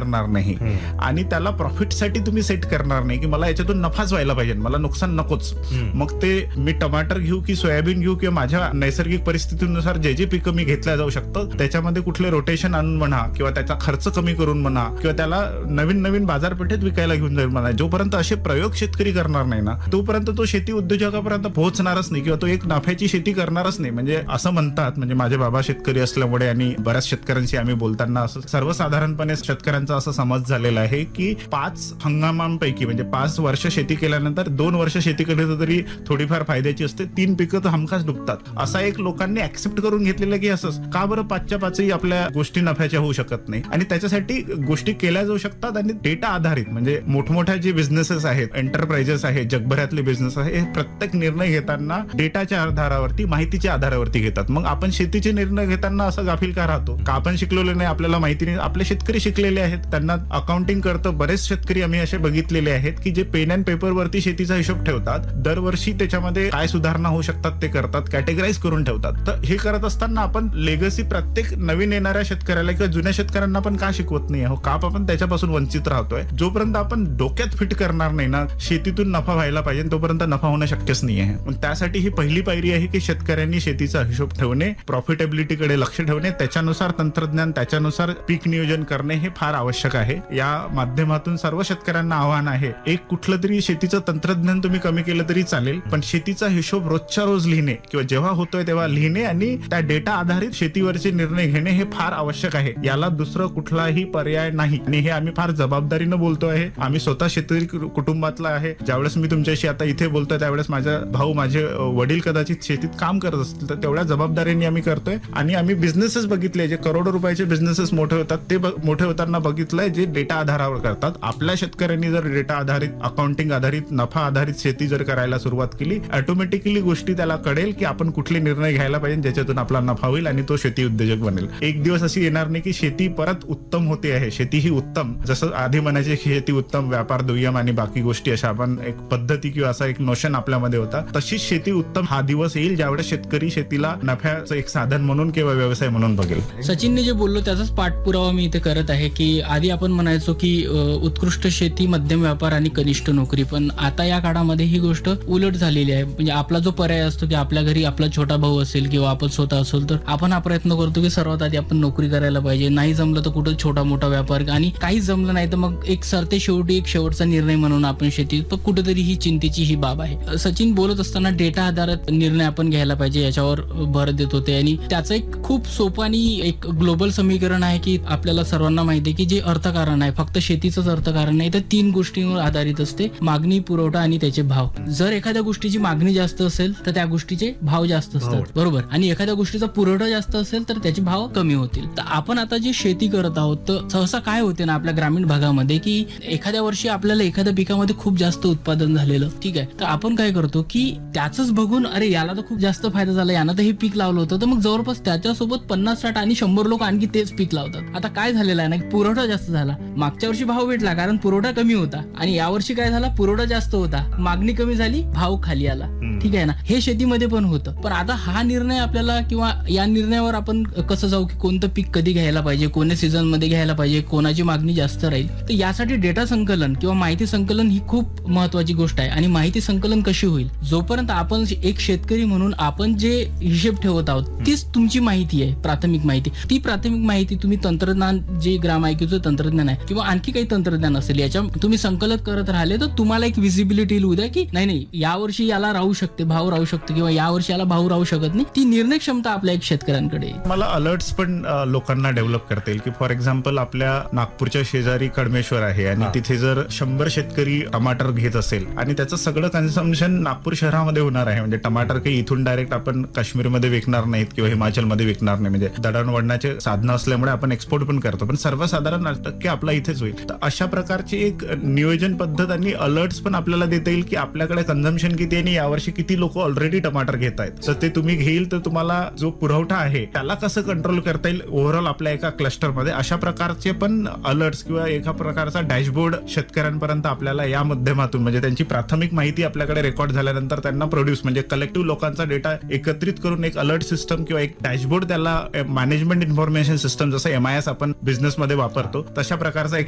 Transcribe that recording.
करणार नाही आणि त्याला प्रॉफिटसाठी तुम्ही सेट करणार नाही की मला याच्यातून नफाच व्हायला पाहिजे, मला नुकसान नकोच. मग ते मी टमाटर घेऊ की सोयाबीन घेऊ किंवा माझ्या नैसर्गिक परिस्थितीनुसार जे पीक मी घेतल्या जाऊ शकतं त्याच्यामध्ये कुठले रोटेशन आणून म्हणा किंवा त्याचा खर्च कमी करून म्हणा किंवा त्याला नवीन बाजारपेठेत विकायला घेऊन जाईल म्हणा, जोपर्यंत असे प्रयोग शेतकरी करणार नाही ना तोपर्यंत तो शेती उद्योजकापर्यंत पोहोचणारच नाही किंवा तो एक नफ्याची शेती करणारच नाही. म्हणजे असं म्हणतात, म्हणजे माझे बाबा शेतकरी असल्यामुळे आणि बऱ्याच शेतकऱ्यांशी आम्ही बोलताना असं सर्वसाधारणपणे शेतकऱ्यांचा असा समज झालेला आहे की 5 हंगामांपैकी म्हणजे 5 वर्ष शेती केल्यानंतर 2 वर्ष शेती केली तरी थोडीफार फायद्याची असते, 3 पिकं तर हमखास डुबतात. असा एक लोकांनी ऍक्सेप्ट करून घेतलेलं की असंच का बरं 5च्या 5ही आपल्या गोष्टी नफ्याच्या होऊ शकत नाही आणि त्याच्यासाठी गोष्टी केल्या जाऊ शकतात. आणि डेटा आधारित म्हणजे मोठमोठ्या जे बिझनेसेस आहेत, एंटरप्राइजेस आहेत, जगभरातले बिझनेस आहे, हे प्रत्येक निर्णय घेताना डेटाच्या आधारावरती, माहितीच्या आधारावरती घेतात. मग आपण शेतीचे निर्णय घेताना असं गाफील का राहतो का? आपण शिकलेलो नाही, आपल्याला माहिती नाही. आपले शेतकरी शिकलेले आहेत, त्यांना अकाउंटिंग करतं. बरेच शेतकरी आम्ही असे बघितलेले आहेत की जे पेन अँड पेपरवरती शेतीचा हिशोब ठेवतात, दरवर्षी त्याच्यामध्ये काय सुधारणा होऊ शकतात ते करतात, कॅटेगराईज करून ठेवतात. तर हे करत असताना आपण लेगसी प्रत्येक नवीन येणाऱ्या शेतकऱ्याला किंवा जुन्या शेतकऱ्यांना पण का शिकवत नाही? का आपण त्याच्यापासून वंचित राहतोय? जोपर्यंत आपण डोक्यात फिट करणार नाही ना शेतीतून नफा व्हायला पाहिजे तोपर्यंत नफा होणं शक्यच नाही आहे. मग त्यासाठी ही पहिली पायरी आहे की शेतकऱ्यांनी शेतीचा हिशोब ठेवणे, प्रॉफिटेबिलिटीकडे लक्ष ठेवणे, त्याच्यानुसार तंत्रज्ञान, त्याच्यानुसार पीक नियोजन करणे हे फार आवश्यक आहे. या माध्यमातून सर्व शेतकऱ्यांना आव्हान आहे, एक कुठलं तरी शेतीचं तंत्रज्ञान तुम्ही कमी केलं तरी चालेल, पण शेतीचा हिशोब रोजच्या रोज लिहिणे किंवा जेव्हा होतोय तेव्हा लिहिणे आणि त्या डेटा आधारित शेतीवरचे निर्णय घेणे हे फार आवश्यक आहे. याला दुसरं कुठलाही पर्याय नाही आणि हे आम्ही फार जबाबदारीनं बोलतो आहे. आम्ही स्वतः शेतकरी कुटुंबातला आहे. ज्यावेळेस मी तुमच्याशी आता इथे बोलतोय त्यावेळेस माझा भाऊ, माझे वडील कदाचित शेतीत काम करत असतील तर तेवढ्या जबाबदारीने आम्ही करतोय. आणि आम्ही बिझनेसेस बघितले जे करोडो रुपयाचे बिझनेसेस मोठे होतात ते मोठे होताना बघितलंय जे डेटा आधारावर करतात. आपल्या शेतकऱ्यांनी जर डेटा आधारित, अकाउंटिंग आधारित, नफा आधारित शेती जर करायला सुरुवात केली, ऑटोमॅटिकली गोष्टी त्याला कळेल की आपण कुठले निर्णय घ्यायला पाहिजे ज्याच्यातून आपला नफा होईल आणि तो शेती उद्योजक बनेल. एक दिवस अशी येणार नाही की शेती परत उत्तम होते आहे. शेती ही उत्तम, जसं आधी म्हणायचे शेती उत्तम, व्यापार दुय्यम आणि बाकी गोष्टी अशा आपण एक पद्धती किंवा असा एक नोशन आपल्यामध्ये होता, तशीच शेती उत्तम हा दिवस येईल ज्यावेळेस शेतकरी शेतीला नफ्याचं एक साधन म्हणून किंवा व्यवसाय म्हणून बघेल. सचिनने जे बोललो त्याचाच पाठपुरावा मी इथे करत आहे की आधी आपण म्हणायचो की उत्कृष्ट शेती, मध्यम व्यापार आणि कनिष्ठ नोकरी, पण आता या काळामध्ये ही गोष्ट उलट झालेली आहे. म्हणजे आपला जो पर्याय असतो की आपल्या घरी आपला छोटा भाऊ असेल किंवा आपण स्वतः असेल तर आपण हा प्रयत्न करतो की सर्वात आधी आपण नोकरी करायला पाहिजे, नाही जमलं तर कुठं छोटा मोठा व्यापार, आणि काहीच जमलं नाही तर मग एक सरते शेवटी एक शेवटचा निर्णय म्हणून आपण शेती, पण कुठेतरी ही चिंतेची ही बाब आहे. सचिन बोलत असताना डेटा आधारित निर्णय आपण घ्यायला पाहिजे याच्यावर भर देत होते आणि त्याचं एक खूप सोपं आणि एक ग्लोबल समीकरण आहे की आपल्याला सर्वांना माहिती आहे की जे अर्थकारण आहे फक्त शेतीचंच अर्थकारण नाही तर 3 गोष्टींवर आधारित असते: मागणी, पुरवठा आणि त्याचे भाव. जर एखाद्या गोष्टीची मागणी जास्त असेल तर त्या गोष्टीचे भाव जास्त असतात, बरोबर, आणि एखाद्या गोष्टीचा पुरवठा जास्त असेल तर त्याचे भाव कमी होतील. तर आपण आता जी शेती करत आहोत तर सहसा काय होते ना आपल्या ग्रामीण भागामध्ये की एखाद्या वर्षी आपल्याला एखाद्या पिकामध्ये खूप जास्त उत्पादन झालेलं, ठीक आहे, तर आपण काय करतो की त्याचंच बघून अरे याला तर खूप जास्त फायदा झाला, यानं तर हे पीक लावलं होतं, तर मग जवळपास त्याच्यासोबत 50-60 आणि 100 लोक आणखी तेच पीक लावतात. आता काय झालेलं आहे ना, पुरवठा जास्त झाला, मागच्या वर्षी भाव भेटला कारण पुरवठा कमी होता, आणि यावर्षी काय झाला, पुरवठा जास्त होता, मागणी कमी झाली, भाव खाली आला. ठीक आहे ना, हे शेतीमध्ये पण होतं. पण आता हा निर्णय आपल्याला किंवा या निर्णयावर आपण कसं जाऊ की कोणतं पीक कधी घ्यायला पाहिजे, कोणत्या सीझन मध्ये घ्यायला पाहिजे, कोणाची मागणी जास्त राहील, तर यासाठी डेटा संकलन किंवा माहिती संकलन ही खूप महत्वाची गोष्ट आहे. आणि माहिती संकलन कशी होईल, जोपर्यंत आपण एक शेतकरी म्हणून आपण जे हिशेब ठेवत आहोत तीच तुमची माहिती आहे, प्राथमिक माहिती. ती प्राथमिक माहिती तुम्ही तंत्रज्ञान, जे ग्रामआयक्यूचं तंत्रज्ञान आहे किंवा आणखी काही तंत्रज्ञान असेल याच्या तुम्ही संकलित करत राहिले तर तुम्हाला एक विजिबिलिटी येईल उद्या की नाही यावर्षी याला राहू शकते, भाव राहू शकते, किंवा यावर्षी याला भाव राहू शकत नाही. ती निर्णय क्षमता आपल्या एक शेतकऱ्यांकडे. मला अलर्ट्स पण लोकांना डेव्हलप करता येईल की फॉर एक्झाम्पल आपल्या नागपूरच्या शेजारी कडमेश्वर आहे आणि तिथे जर 100 शेतकरी टमाटर घेत असेल आणि त्याचं सगळं कन्झम्पशन नागपूर शहरामध्ये होणार आहे, म्हणजे टमाटर काही इथून डायरेक्ट आपण काश्मीरमध्ये विकणार नाहीत किंवा हिमाचलमध्ये विकणार नाही, म्हणजे दळणवळणाचे साधनं असल्यामुळे आपण एक्सपोर्ट पण करतो, पण सर्वसाधारण 8% आपला इथेच होईल. तर अशा प्रकारची एक नियोजन पद्धत आणि अलर्ट्स पण आपल्याला देता येईल की आपल्याकडे कन्झम्पशन किती आणि यावर्षी किती लोक ऑलरेडी टमाटर घेत आहेत. तर ते तुम्ही घेईल तर तुम्हाला जो पुरवठा आहे त्याला कसं कंट्रोल करता येईल ओव्हरऑल आपल्या एका क्लस्टरमध्ये, अशा प्रकारचे पण अलर्ट्स किंवा एका प्रकारचा डॅशबोर्ड शेतकऱ्यांपर्यंत आपल्याला या माध्यमातून, म्हणजे त्यांची प्राथमिक माहिती आपल्याकडे रेकॉर्ड झाल्यानंतर त्यांना प्रोड्यूस, म्हणजे कलेक्टिव्ह लोकांचा डेटा एकत्रित करून एक अलर्ट सिस्टम किंवा एक डॅशबोर्ड, त्याला मॅनेजमेंट इन्फॉर्मेशन सिस्टम जसं MIS आपण बिझनेसमध्ये वापरतो तशा प्रकारचा एक